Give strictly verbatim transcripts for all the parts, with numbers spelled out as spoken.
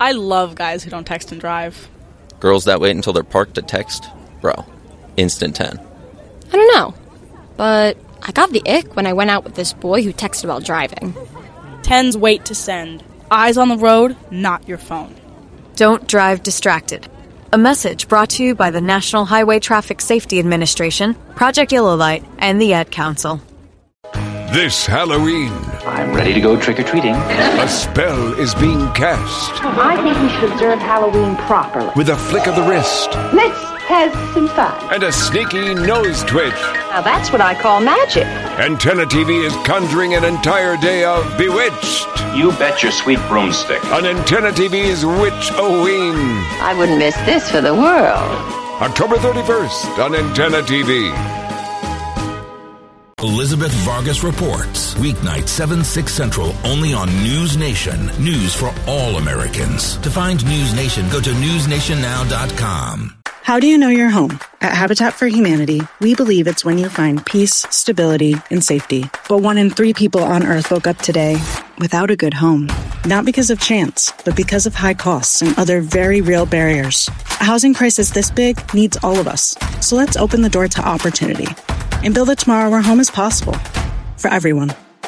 I love guys who don't text and drive. Girls that wait until they're parked to text? Bro, instant ten. I don't know, but I got the ick when I went out with this boy who texted while driving. Tens wait to send. Eyes on the road, not your phone. Don't drive distracted. A message brought to you by the National Highway Traffic Safety Administration, Project Yellow Light, and the Ad Council. This Halloween, I'm ready to go trick-or-treating. A spell is being cast. I think we should observe Halloween properly. With a flick of the wrist. Let's have some fun. And a sneaky nose twitch. Now that's what I call magic. Antenna T V is conjuring an entire day of Bewitched. You bet your sweet broomstick. On Antenna T V's Witch-O-Ween. I wouldn't miss this for the world. October thirty-first on Antenna T V. Elizabeth Vargas reports. Weeknight, seven, six Central, only on News Nation. News for all Americans. To find News Nation, go to news nation now dot com. How do you know you're home? At Habitat for Humanity, we believe it's when you find peace, stability, and safety. But one in three people on Earth woke up today without a good home. Not because of chance, but because of high costs and other very real barriers. A housing crisis this big needs all of us. So let's open the door to opportunity and build a tomorrow where home is possible for everyone.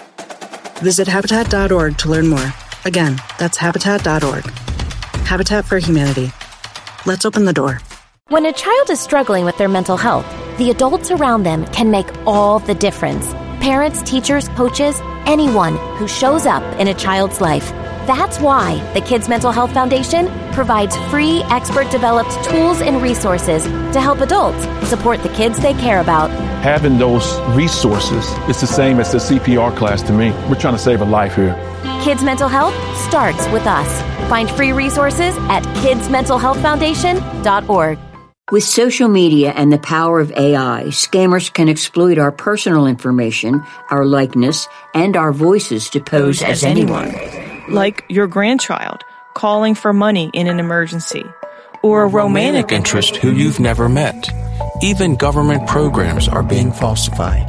Visit habitat dot org to learn more. Again, that's habitat dot org. Habitat for Humanity. Let's open the door. When a child is struggling with their mental health, the adults around them can make all the difference. Parents, teachers, coaches, anyone who shows up in a child's life. That's why the Kids Mental Health Foundation provides free, expert-developed tools and resources to help adults support the kids they care about. Having those resources is the same as the C P R class to me. We're trying to save a life here. Kids Mental Health starts with us. Find free resources at kids mental health foundation dot org. With social media and the power of A I, scammers can exploit our personal information, our likeness, and our voices to pose as anyone. Like your grandchild calling for money in an emergency, or a romantic interest who you've never met. Even government programs are being falsified.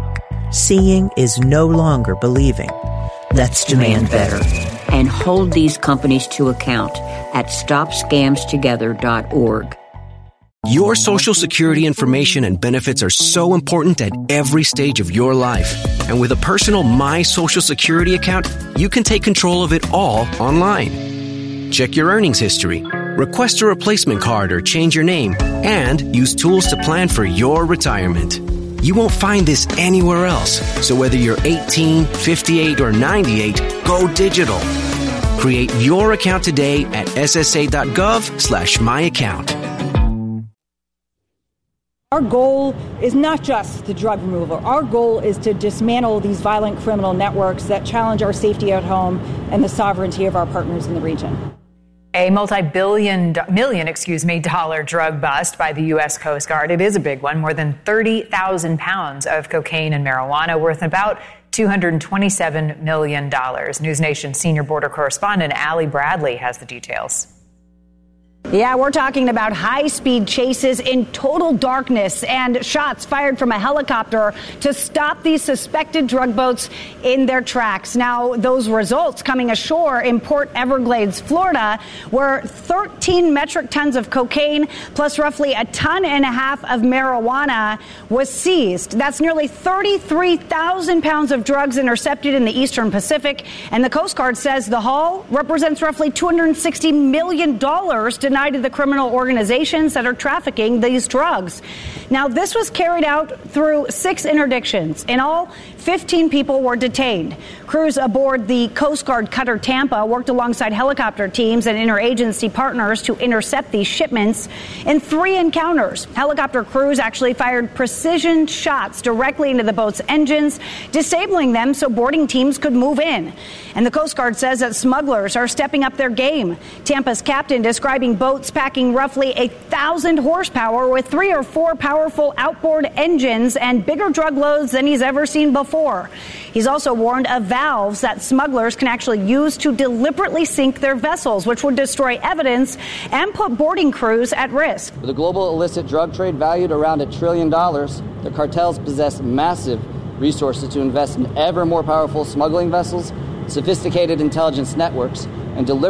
Seeing is no longer believing. Let's demand better. And hold these companies to account at stop scams together dot org. Your Social Security information and benefits are so important at every stage of your life. And with a personal My Social Security account, you can take control of it all online. Check your earnings history, request a replacement card or change your name, and use tools to plan for your retirement. You won't find this anywhere else. So whether you're eighteen, fifty-eight, or ninety-eight, go digital. Create your account today at S S A dot gov slash my account. Our goal is not just the drug removal. Our goal is to dismantle these violent criminal networks that challenge our safety at home and the sovereignty of our partners in the region. A multi-billion, million, excuse me, dollar drug bust by the U S Coast Guard. It is a big one. More than thirty thousand pounds of cocaine and marijuana worth about two hundred twenty-seven million dollars. News Nation senior border correspondent Allie Bradley has the details. Yeah, we're talking about high-speed chases in total darkness and shots fired from a helicopter to stop these suspected drug boats in their tracks. Now, those results coming ashore in Port Everglades, Florida, where thirteen metric tons of cocaine plus roughly a ton and a half of marijuana was seized. That's nearly thirty-three thousand pounds of drugs intercepted in the Eastern Pacific. And the Coast Guard says the haul represents roughly two hundred sixty million dollars to to the criminal organizations that are trafficking these drugs. Now, this was carried out through six interdictions. In all, fifteen people were detained. Crews aboard the Coast Guard cutter Tampa worked alongside helicopter teams and interagency partners to intercept these shipments. In three encounters, helicopter crews actually fired precision shots directly into the boat's engines, disabling them so boarding teams could move in. And the Coast Guard says that smugglers are stepping up their game. Tampa's captain describing boats packing roughly a thousand horsepower with three or four powerful outboard engines and bigger drug loads than he's ever seen before. He's also warned of valves that smugglers can actually use to deliberately sink their vessels, which would destroy evidence and put boarding crews at risk. With a global illicit drug trade valued around a trillion dollars, the cartels possess massive resources to invest in ever more powerful smuggling vessels, sophisticated intelligence networks, and deliberate